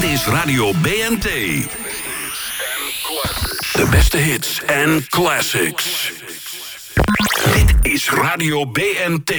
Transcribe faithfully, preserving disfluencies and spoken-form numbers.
is Radio B N T. De beste hits en classics. Dit is Radio B N T.